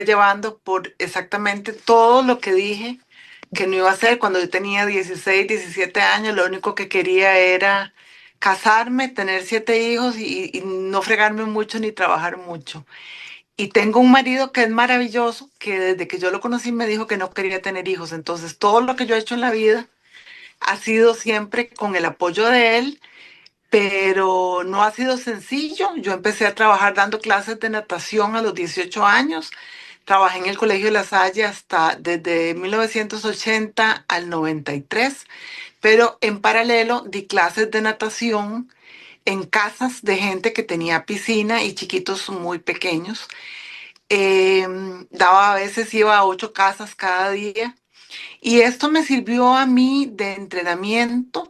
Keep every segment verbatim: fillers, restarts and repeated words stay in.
llevando por exactamente todo lo que dije que no iba a hacer cuando yo tenía dieciséis, diecisiete años. Lo único que quería era casarme, tener siete hijos y, y no fregarme mucho ni trabajar mucho. Y tengo un marido que es maravilloso, que desde que yo lo conocí me dijo que no quería tener hijos. Entonces, todo lo que yo he hecho en la vida ha sido siempre con el apoyo de él, pero no ha sido sencillo. Yo empecé a trabajar dando clases de natación a los dieciocho años. Trabajé en el Colegio de La Salle hasta desde mil novecientos ochenta al noventa y tres, pero en paralelo di clases de natación en casas de gente que tenía piscina y chiquitos muy pequeños. Eh, daba a veces, iba a ocho casas cada día, y esto me sirvió a mí de entrenamiento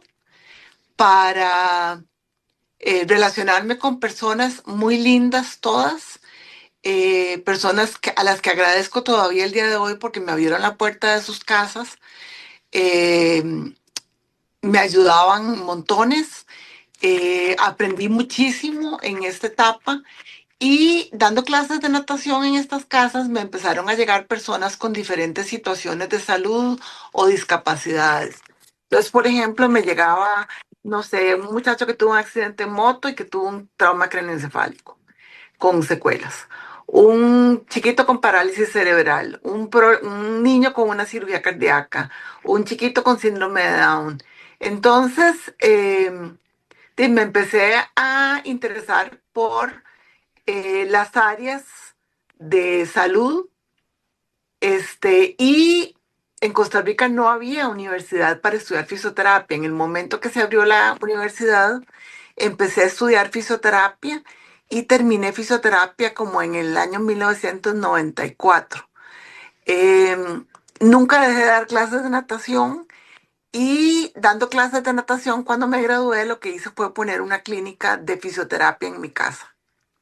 para eh, relacionarme con personas muy lindas todas, eh, personas que, a las que agradezco todavía el día de hoy porque me abrieron la puerta de sus casas, eh, me ayudaban montones, eh, aprendí muchísimo en esta etapa. Y dando clases de natación en estas casas me empezaron a llegar personas con diferentes situaciones de salud o discapacidades. Entonces, por ejemplo, me llegaba, no sé, un muchacho que tuvo un accidente en moto y que tuvo un trauma craneoencefálico con secuelas. Un chiquito con parálisis cerebral, un, pro- un niño con una cirugía cardíaca, un chiquito con síndrome de Down. Entonces, em, de- me empecé a interesar por eh, las áreas de salud, este, y en Costa Rica no había universidad para estudiar fisioterapia. En el momento que se abrió la universidad, empecé a estudiar fisioterapia y terminé fisioterapia como en el año mil novecientos noventa y cuatro. Em, Nunca dejé de dar clases de natación, y dando clases de natación, cuando me gradué, lo que hice fue poner una clínica de fisioterapia en mi casa.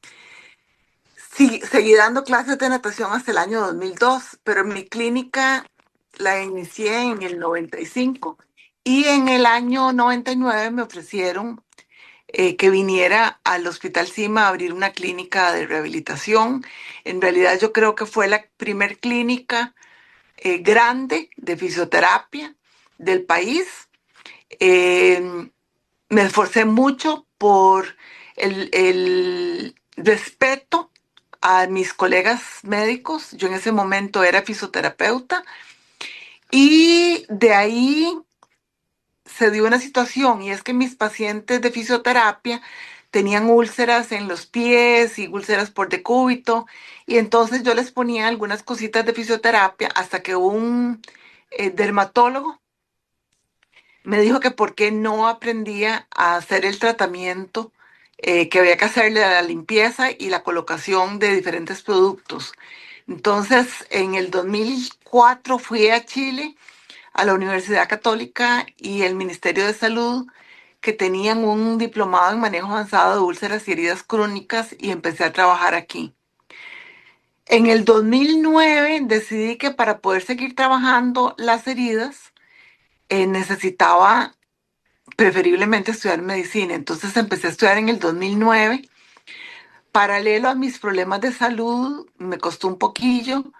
Sí, seguí dando clases de natación hasta el año dos mil dos, pero mi clínica la inicié en el noventa y cinco, y en el año noventa y nueve me ofrecieron eh, que viniera al Hospital Cima a abrir una clínica de rehabilitación. En realidad yo creo que fue la primer clínica eh, grande de fisioterapia del país. Eh, Me esforcé mucho por el, el respeto a mis colegas médicos. Yo en ese momento era fisioterapeuta, y de ahí se dio una situación, y es que mis pacientes de fisioterapia tenían úlceras en los pies y úlceras por decúbito, y entonces yo les ponía algunas cositas de fisioterapia hasta que un eh, dermatólogo me dijo que por qué no aprendía a hacer el tratamiento, eh, que había que hacerle la limpieza y la colocación de diferentes productos. Entonces, en el dos mil cuatro fui a Chile, a la Universidad Católica y el Ministerio de Salud, que tenían un diplomado en manejo avanzado de úlceras y heridas crónicas, y empecé a trabajar aquí. En el dos mil nueve decidí que para poder seguir trabajando las heridas, eh, necesitaba preferiblemente estudiar medicina. Entonces empecé a estudiar en el dos mil nueve. Paralelo a mis problemas de salud, me costó un poquillo,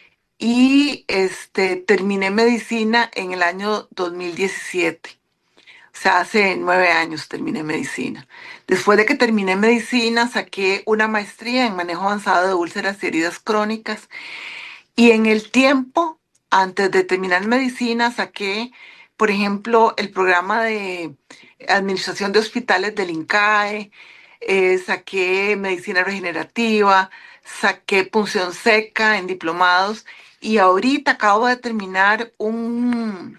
y este, terminé medicina en el año dos mil diecisiete. O sea, hace nueve años terminé medicina. Después de que terminé medicina, saqué una maestría en manejo avanzado de úlceras y heridas crónicas. Y en el tiempo, antes de terminar medicina, saqué, por ejemplo, el programa de administración de hospitales del INCAE, eh, saqué medicina regenerativa, saqué punción seca en diplomados, y ahorita acabo de terminar un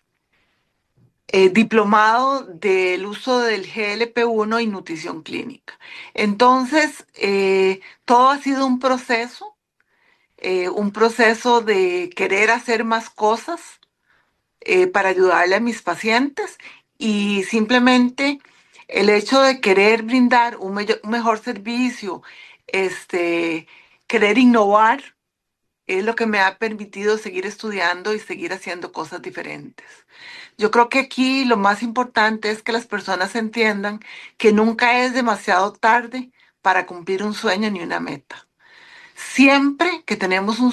eh, diplomado del uso del G L P uno y nutrición clínica. Entonces, eh, todo ha sido un proceso, eh, un proceso de querer hacer más cosas eh, para ayudarle a mis pacientes, y simplemente el hecho de querer brindar un, mello- un mejor servicio, este, querer innovar, es lo que me ha permitido seguir estudiando y seguir haciendo cosas diferentes. Yo creo que aquí lo más importante es que las personas entiendan que nunca es demasiado tarde para cumplir un sueño ni una meta. siempre que tenemos un